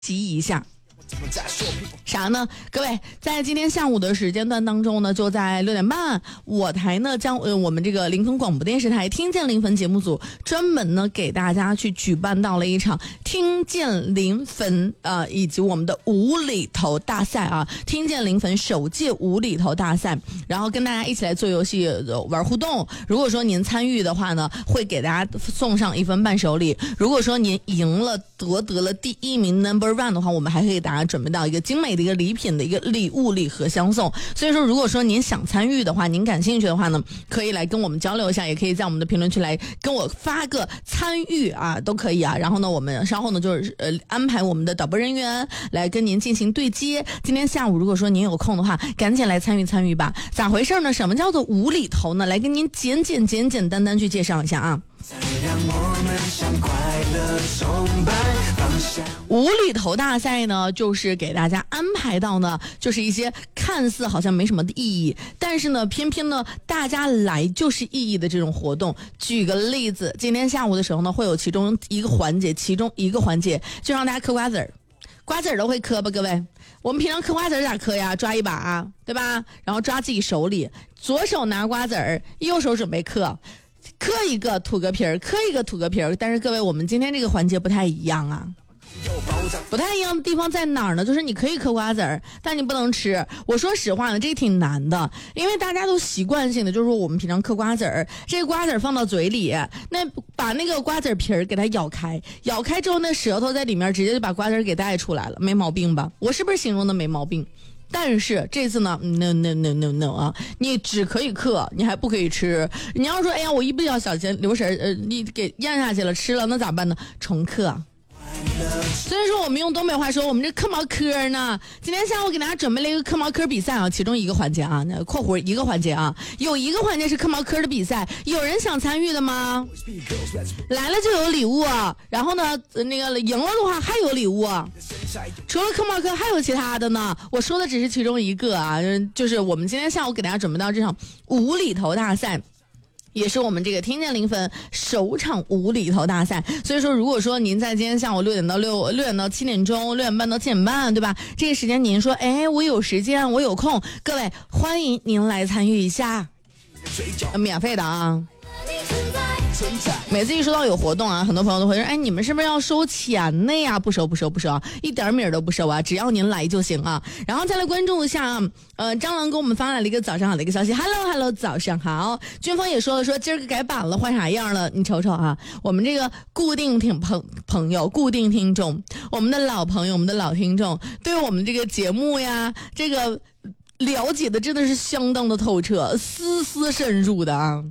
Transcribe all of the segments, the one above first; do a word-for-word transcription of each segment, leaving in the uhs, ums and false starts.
集一下。啥呢？各位，在今天下午的时间段当中呢，就在六点半，我台呢将呃我们这个临汾广播电视台听见临汾节目组专门呢给大家去举办到了一场听见临汾呃以及我们的无厘头大赛啊，听见临汾首届无厘头大赛，然后跟大家一起来做游戏、呃、玩互动。如果说您参与的话呢，会给大家送上一份伴手礼。如果说您赢了夺得了第一名 number one 的话，我们还会给大家准备到一个精美的一个礼品的一个礼物礼盒相送。所以说如果说您想参与的话，您感兴趣的话呢，可以来跟我们交流一下，也可以在我们的评论区来跟我发个参与啊，都可以啊。然后呢，我们稍后呢就是呃安排我们的导播人员来跟您进行对接。今天下午如果说您有空的话，赶紧来参与参与吧。咋回事呢？什么叫做无厘头呢？来跟您简简简简单单去介绍一下啊。无厘头大赛呢，就是给大家安排到呢，就是一些看似好像没什么的意义，但是呢，偏偏呢，大家来就是意义的这种活动。举个例子，今天下午的时候呢，会有其中一个环节，其中一个环节就让大家嗑瓜子儿，瓜子儿都会嗑吧，各位？我们平常嗑瓜子儿咋嗑呀？抓一把、啊，对吧？然后抓自己手里，左手拿瓜子儿，右手准备嗑。嗑一个吐个皮儿，嗑一个吐个皮儿。但是各位，我们今天这个环节不太一样啊，不太一样的地方在哪儿呢？就是你可以嗑瓜子儿，但你不能吃。我说实话呢，这挺难的，因为大家都习惯性的就是说我们平常嗑瓜子儿，这个瓜子儿放到嘴里，那把那个瓜子皮儿给它咬开，咬开之后那舌头在里面直接就把瓜子儿给带出来了，没毛病吧？我是不是形容的没毛病？但是这次呢 no no no no no 啊，你只可以嗑，你还不可以吃。你要说哎呀我一不小心留神呃你给咽下去了吃了，那咋办呢？重嗑。所以说我们用东北话说，我们这嗑毛嗑呢。今天下午给大家准备了一个嗑毛嗑比赛啊，其中一个环节啊，那括弧一个环节啊，有一个环节是嗑毛嗑的比赛，有人想参与的吗？来了就有礼物，然后呢，那个赢了的话还有礼物。除了嗑毛嗑还有其他的呢，我说的只是其中一个啊，就是我们今天下午给大家准备到这场无厘头大赛。也是我们这个听见临汾首场无厘头大赛，所以说如果说您在今天下午六点到六六点到七点钟，六点半到七点半，对吧？这个时间您说，哎，我有时间，我有空，各位欢迎您来参与一下，免费的啊。每次一说到有活动啊，很多朋友都会说，哎，你们是不是要收钱的呀？不收不收不收，一点米都不收啊，只要您来就行啊。然后再来关注一下啊，呃，张郎给我们发来了一个早上好的一个消息 ，Hello Hello， 早上好。军峰也说了，说今儿个改版了，换啥样了？你瞅瞅啊，我们这个固定听朋朋友、固定听众，我们的老朋友、我们的老听众，对我们这个节目呀，这个了解的真的是相当的透彻，丝丝深入的啊。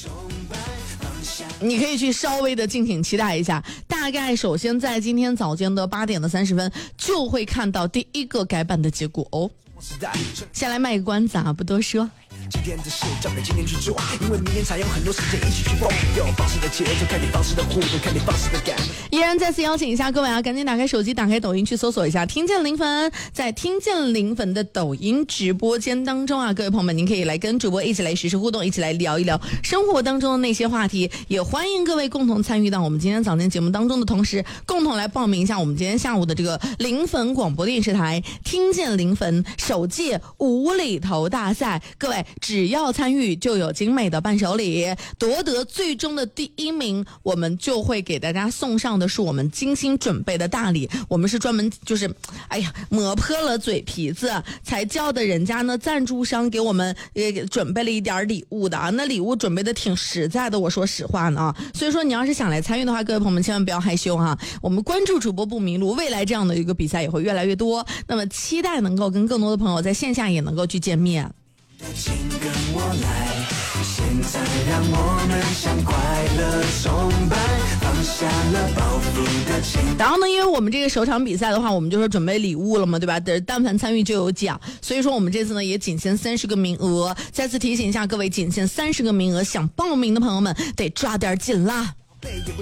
你可以去稍微的敬请期待一下，大概首先在今天早间的八点的三十分就会看到第一个改版的结果哦。先来卖个关子啊，不多说。今天的事交给今天去做，因为明天才有很多时间一起去疯。有方式的节奏，看你方式的互动，看你方式的感。依然再次邀请一下各位啊，赶紧打开手机，打开抖音去搜索一下听见临汾，在听见临汾的抖音直播间当中啊，各位朋友们，您可以来跟主播一起来实时互动，一起来聊一聊生活当中的那些话题，也欢迎各位共同参与到我们今天早间节目当中的同时，共同来报名一下我们今天下午的这个临汾广播电视台听见临汾首届无厘头大赛，各位。只要参与就有精美的伴手礼，夺得最终的第一名，我们就会给大家送上的是我们精心准备的大礼。我们是专门就是哎呀磨破了嘴皮子才叫的人家呢赞助商给我们也准备了一点礼物的啊，那礼物准备的挺实在的，我说实话呢啊。所以说你要是想来参与的话，各位朋友们千万不要害羞哈，我们关注主播不迷路，未来这样的一个比赛也会越来越多，那么期待能够跟更多的朋友在线下也能够去见面。请跟我来，现在让我们向快乐崇拜，放下了包袱的情。然后呢，因为我们这个首场比赛的话，我们就是准备礼物了嘛，对吧？但凡参与就有奖，所以说我们这次呢也仅限三十个名额。再次提醒一下各位，仅限三十个名额，想报名的朋友们得抓点紧啦。